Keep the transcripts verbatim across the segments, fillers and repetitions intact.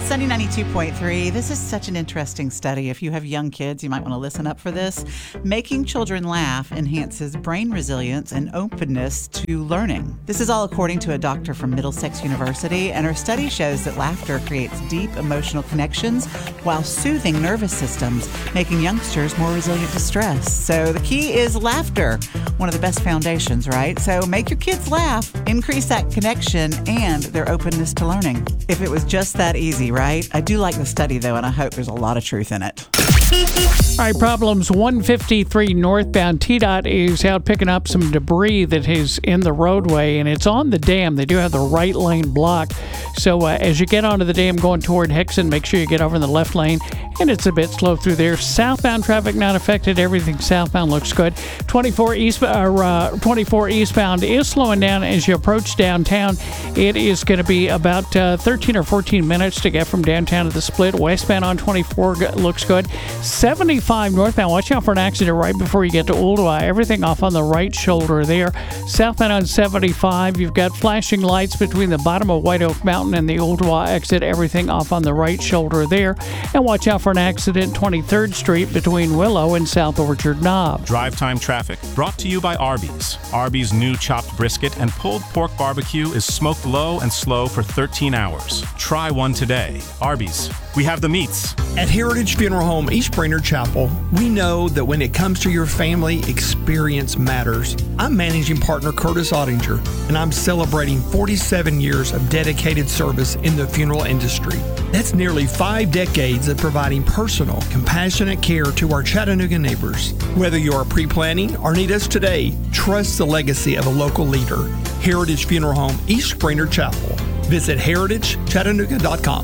Sunny ninety-two point three. This is such an interesting study. If you have young kids, you might want to listen up for this. Making children laugh enhances brain resilience and openness to learning. This is all according to a doctor from Middlesex University, and her study shows that laughter creates deep emotional connections while soothing nervous systems, making youngsters more resilient to stress. So the key is laughter, one of the best foundations, right? So make your kids laugh, increase that connection and their openness to learning. If it was just that easy, right? I do like the study, though, and I hope there's a lot of truth in it. All right, problems one fifty-three northbound. T DOT is out picking up some debris that is in the roadway, and it's on the dam. They do have the right lane blocked. So uh, as you get onto the dam going toward Hickson, make sure you get over in the left lane, and it's a bit slow through there. Southbound traffic not affected. Everything southbound looks good. twenty-four east, or, uh, twenty-four eastbound is slowing down as you approach downtown. It is going to be about uh, thirteen or fourteen minutes to get from downtown to the split. Westbound on twenty-four looks good. seventy-five northbound, watch out for an accident right before you get to Ooltewah. Everything off on the right shoulder there. Southbound on seventy-five, you've got flashing lights between the bottom of White Oak Mountain and the Ooltewah exit. Everything off on the right shoulder there. And watch out for an accident twenty-third Street between Willow and South Orchard Knob. Drive time traffic brought to you by Arby's. Arby's new chopped brisket and pulled pork barbecue is smoked low and slow for thirteen hours. Try one today. Arby's. We have the meats. At Heritage Funeral Home East Brainerd Chapel, we know that when it comes to your family, experience matters. I'm managing partner Curtis Ottinger, and I'm celebrating forty-seven years of dedicated service in the funeral industry. That's nearly five decades of providing personal, compassionate care to our Chattanooga neighbors. Whether you are pre-planning or need us today, trust the legacy of a local leader. Heritage Funeral Home East Brainerd Chapel. Visit heritage chattanooga dot com.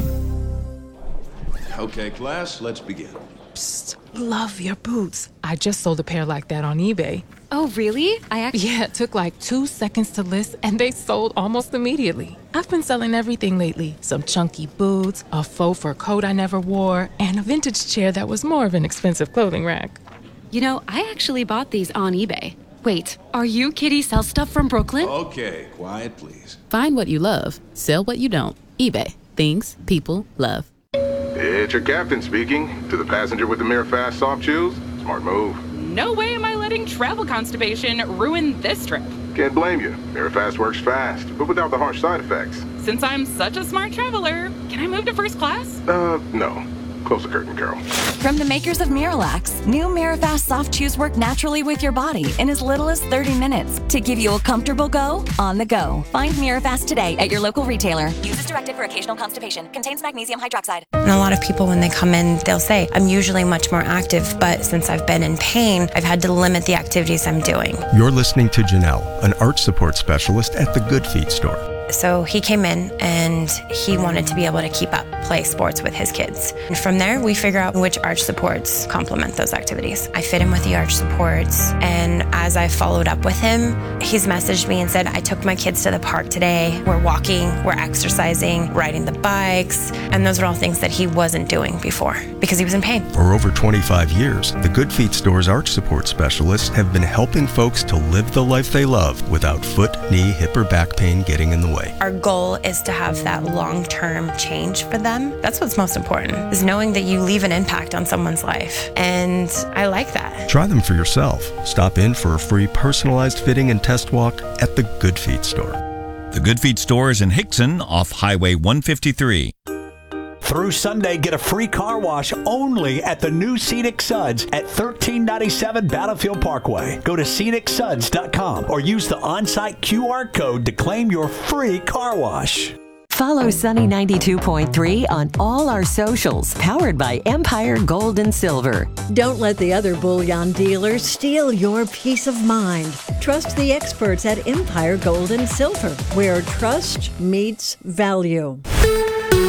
Okay, class, let's begin. Psst, love your boots. I just sold a pair like that on eBay. Oh, really? I actually... Yeah, it took like two seconds to list, and they sold almost immediately. I've been selling everything lately. Some chunky boots, a faux fur coat I never wore, and a vintage chair that was more of an expensive clothing rack. You know, I actually bought these on eBay. Wait, are you Kitty Sell Stuff from Brooklyn? Okay, quiet, please. Find what you love. Sell what you don't. eBay. Things people love. It's your captain speaking. To the passenger with the Mirror Fast soft chews, smart move. No way am I letting travel constipation ruin this trip. Can't blame you. Mirror Fast works fast, but without the harsh side effects. Since I'm such a smart traveler, can I move to first class? Uh, no. Close the curtain, Carol. From the makers of Miralax, new Mirafast soft chews work naturally with your body in as little as thirty minutes to give you a comfortable go on the go. Find Mirafast today at your local retailer. Use as directed for occasional constipation. Contains magnesium hydroxide. And a lot of people, when they come in, they'll say, I'm usually much more active, but since I've been in pain, I've had to limit the activities I'm doing. You're listening to Janelle, an arch support specialist at the Good Feet store. So he came in and he wanted to be able to keep up play sports with his kids. And from there, we figure out which arch supports complement those activities. I fit him with the arch supports, and as I followed up with him, he's messaged me and said, I took my kids to the park today. We're walking, we're exercising, riding the bikes, and those are all things that he wasn't doing before because he was in pain. For over twenty-five years, the Good Feet store's arch support specialists have been helping folks to live the life they love without foot, knee, hip, or back pain getting in the way. Our goal is to have that long-term change for them. That's what's most important, is knowing that you leave an impact on someone's life. And I like that. Try them for yourself. Stop in for a free personalized fitting and test walk at the Good Feet store. The Good Feet store is in Hickson off Highway one fifty-three. Through Sunday, get a free car wash only at the new Scenic Suds at thirteen ninety-seven Battlefield Parkway. Go to scenic suds dot com or use the on-site Q R code to claim your free car wash. Follow Sunny ninety-two point three on all our socials, powered by Empire Gold and Silver. Don't let the other bullion dealers steal your peace of mind. Trust the experts at Empire Gold and Silver, where trust meets value.